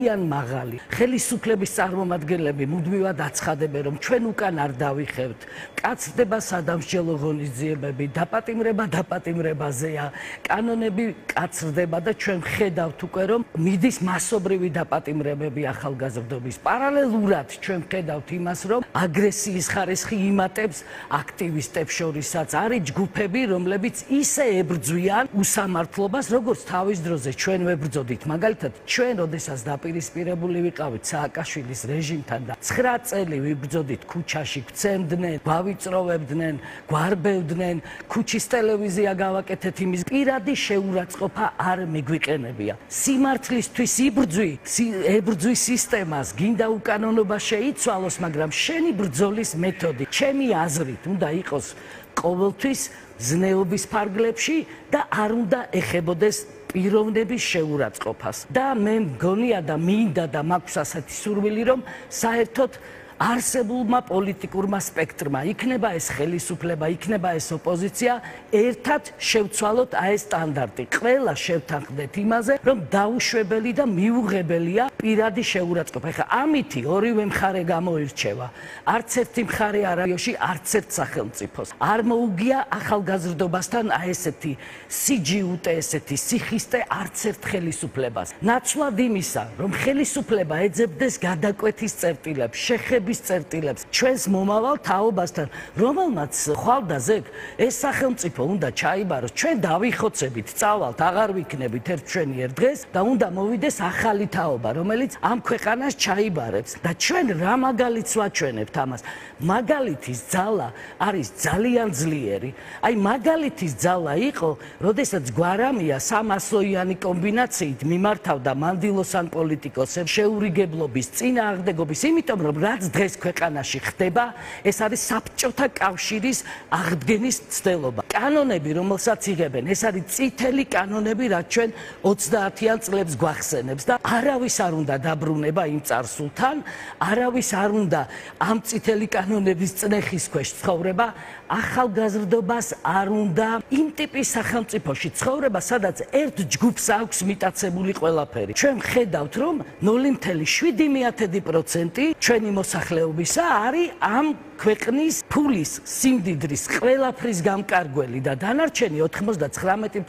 ძალიან მაღალი. ხელისუფლების წარმომადგენლები მუდმივად აცხადებენ, რომ ჩვენ უკან არ დავიხევთ. კაცდება სადამსჯელო ღონისძიებები, დაპატიმრებაზეა. კანონები კაცრდება და ჩვენ ხედავთ უკვე, რომ მიდის მასობრივი დაპატიმრებები ახალგაზრდობის. პარალელურად ჩვენ ხედავთ იმას, რომ აგრესიის ხარისხი იმატებს აქტივისტებს შორისაც. არის ჯგუფები, რომლებიც ისე ებრძვიან უსამართლობას, როგორც თავის დროზე ჩვენ ვებრძოდით. მაგალითად, ჩვენ როდესაც დაპირისპირებული ვიყავით სააკაშვილის რეჟიმთან და 9 წელი ვიბრძოდით ქუჩაში, გვცემდნენ, გვავიწროვებდნენ, გვარბევდნენ, ქუჩის ტელევიზია გავაკეთეთ იმის პირადი შეურაცხყოფა არ მიგვიყენებია. სიმართლისთვის ებრძვის სისტემას, გინდა უკანონობა შეიცვალოს, მაგრამ შენი ბრძოლის მეთოდი, ჩემი აზრით, უნდა იყოს ყოველთვის ზნეობის ფარგლებში და არ უნდა ეხებოდეს პიროვნების შეურაცხყოფას. და მე მგონია და მინდა და მაქვს ასეთი სურვილი, რომ საერთოდ არსებულმა პოლიტიკურმა სპექტრმა, იქნება ეს ხელისუფლება, იქნება ეს ოპოზიცია, ერთად შევცვალოთ ეს სტანდარტი. ყველა შევთანხმდეთ იმაზე, რომ დაუშვებელი და მიუღებელია პირადი შეურაცხყოფა. ეხლა ამითი ორივე მხარე გამოირჩევა. არც ერთი მხარე არაიოში, არც ერთ სახელმწიფოს. არ მოუგია ახალგაზრდობასთან ესეთი სიჯიუტე, ესეთი სიხისტე არც ერთ ხელისუფლებას. ნაცვლად იმისა, რომ ხელისუფლება ეძებდეს გადაკვეთის წერტილებს, შეხების წერტილებს ჩვენს მომავალ თაობასთან, რომელმაც ხვალდაზეგ ეს სახელმწიფო უნდა ჩაიბაროს. ჩვენ დავიხოცებით, წავალთ, აღარ ვიქნებით ერთშვენიერ დღეს და უნდა მოვიდეს ახალი თაობა, რომელიც ამ ქვეყანას ჩაიბარებს. და ჩვენ რა მაგალითს ვაჩვენებთ ამას? მაგალითის ძალა არის ძალიან ძლიერი. აი მაგალითის ძალა იყო, როდესაც გვარამია 300-იანი კომბინაციით მიმართავდა მანდილოსან პოლიტიკოსებს შეურიგებლობის, წინააღმდეგობის, იმიტომ რომ რაც დღეს ქვეყანაში ხდება, ეს არის საბჭოთა კავშირის აღდგენის ცდელობა. კანონები, რომელსაც იღებენ, ეს არის წითელი კანონები, რაც ჩვენ 30-იან წლებს გვახსენებს და არავის არ უნდა დაბრუნება იმ წარსულთან, არავის არ უნდა ამ წითელი კანონების წნეხის ქვეშ ცხოვრება, ახალგაზრდობას არ უნდა იმ ტიპის სახელმწიფოში ცხოვრება, სადაც ერთ ჯგუფს აქვს მიტაცებული ყველაფერი. ჩვენ ხედავთ, რომ 0.7% ჩვენი მოსახლეობისა არის ამ ქვეყნის ფულის, სიმდიდრის, ყველაფრის გამკარგველი და დანარჩენი